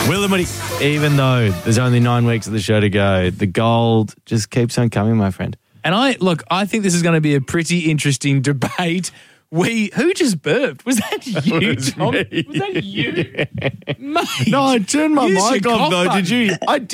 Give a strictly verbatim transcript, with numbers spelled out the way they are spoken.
Willamette, even though there's only nine weeks of the show to go, the gold just keeps on coming, my friend. And I look, I think this is going to be a pretty interesting debate. We who just burped? Was that you, was Tom? me. Was that you? Mate, No, I turned my use your mic off cough though. button. Did you? I